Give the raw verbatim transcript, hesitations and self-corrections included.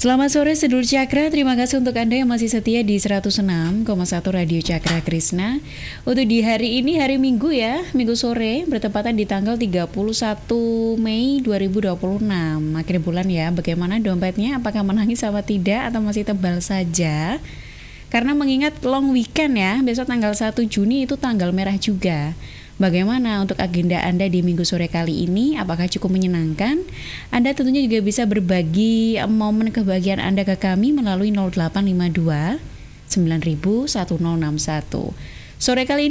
Selamat sore Sedulur Cakra, terima kasih untuk Anda yang masih setia di seratus enam koma satu Radio Cakra Krishna. Untuk di hari ini, hari Minggu ya, Minggu sore, bertepatan di tanggal tiga puluh satu Mei dua ribu dua puluh enam. Akhir bulan ya, bagaimana dompetnya, apakah menangis sama tidak atau masih tebal saja? Karena mengingat long weekend ya, besok tanggal satu Juni itu tanggal merah juga. Bagaimana untuk agenda Anda di minggu sore kali ini? Apakah cukup menyenangkan? Anda tentunya juga bisa berbagi momen kebahagiaan Anda ke kami melalui nol delapan lima dua sembilan nol nol satu nol enam satu. Sore kali ini